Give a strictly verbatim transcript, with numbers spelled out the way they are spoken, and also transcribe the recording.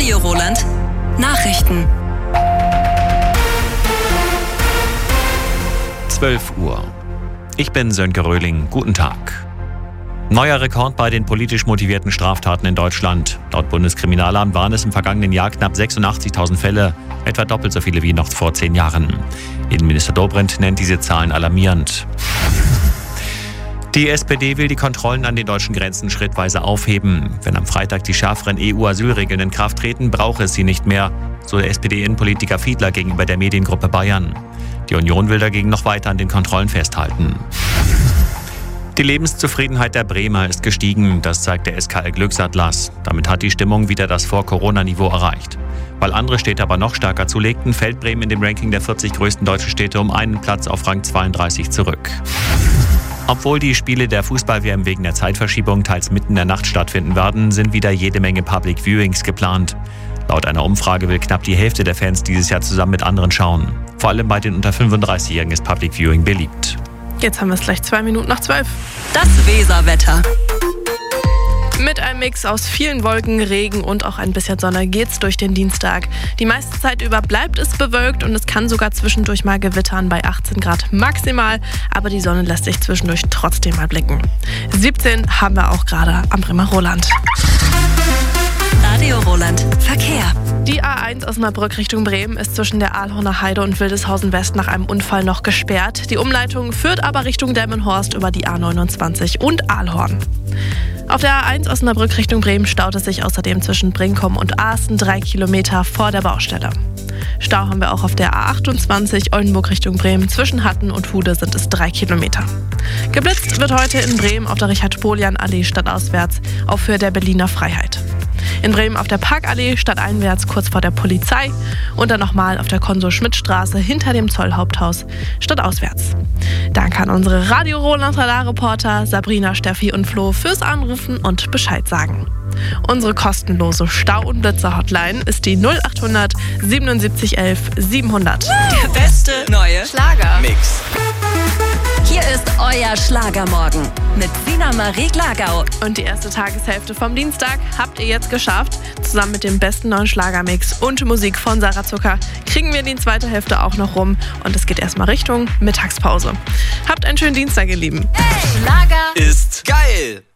Radio Roland. Nachrichten. zwölf Uhr. Ich bin Sönke Röhling. Guten Tag. Neuer Rekord bei den politisch motivierten Straftaten in Deutschland. Laut Bundeskriminalamt waren es im vergangenen Jahr knapp sechsundachtzigtausend Fälle, etwa doppelt so viele wie noch vor zehn Jahren. Innenminister Dobrindt nennt diese Zahlen alarmierend. Die S P D will die Kontrollen an den deutschen Grenzen schrittweise aufheben. Wenn am Freitag die schärferen E U-Asylregeln in Kraft treten, brauche es sie nicht mehr, so der S P D-Innenpolitiker Fiedler gegenüber der Mediengruppe Bayern. Die Union will dagegen noch weiter an den Kontrollen festhalten. Die Lebenszufriedenheit der Bremer ist gestiegen, das zeigt der S K L-Glücksatlas. Damit hat die Stimmung wieder das Vor-Corona-Niveau erreicht. Weil andere Städte aber noch stärker zulegten, fällt Bremen in dem Ranking der vierzig größten deutschen Städte um einen Platz auf Rang zweiunddreißig zurück. Obwohl die Spiele der Fußball-W M wegen der Zeitverschiebung teils mitten in der Nacht stattfinden werden, sind wieder jede Menge Public Viewings geplant. Laut einer Umfrage will knapp die Hälfte der Fans dieses Jahr zusammen mit anderen schauen. Vor allem bei den unter fünfunddreißigjährigen ist Public Viewing beliebt. Jetzt haben wir es gleich zwei Minuten nach zwölf. Das Weserwetter. Mit einem Mix aus vielen Wolken, Regen und auch ein bisschen Sonne geht's durch den Dienstag. Die meiste Zeit über bleibt es bewölkt und es kann sogar zwischendurch mal gewittern bei achtzehn Grad maximal, aber die Sonne lässt sich zwischendurch trotzdem mal blicken. siebzehn haben wir auch gerade am Bremer Roland. Radio Roland. Verkehr. Die A eins Osnabrück Richtung Bremen ist zwischen der Ahlhorner Heide und Wildeshausen West nach einem Unfall noch gesperrt. Die Umleitung führt aber Richtung Delmenhorst über die A neunundzwanzig und Ahlhorn. Auf der A eins Osnabrück Richtung Bremen staut es sich außerdem zwischen Brinkum und Aaßen drei Kilometer vor der Baustelle. Stau haben wir auch auf der A achtundzwanzig Oldenburg Richtung Bremen. Zwischen Hatten und Hude sind es drei Kilometer. Geblitzt wird heute in Bremen auf der Richard-Polian-Allee stadtauswärts auf Höhe der Berliner Freiheit. In Bremen auf der Parkallee stadteinwärts kurz vor der Polizei und dann nochmal auf der Konsul-Schmidt-Straße hinter dem Zollhaupthaus stadtauswärts. Danke an unsere Radio Roland Radarreporter Sabrina, Steffi und Flo fürs Anrufen und Bescheid sagen. Unsere kostenlose Stau- und Blitzer-Hotline ist die null achthundert siebenundsiebzig elf siebenhundert. Der beste neue Schlager-Mix. Hier ist euer Schlagermorgen mit Sina Marie Glagau. Und die erste Tageshälfte vom Dienstag habt ihr jetzt geschafft. Zusammen mit dem besten neuen Schlagermix und Musik von Sarah Zucker kriegen wir die zweite Hälfte auch noch rum. Und es geht erstmal Richtung Mittagspause. Habt einen schönen Dienstag, ihr Lieben. Hey, Schlager Ist geil.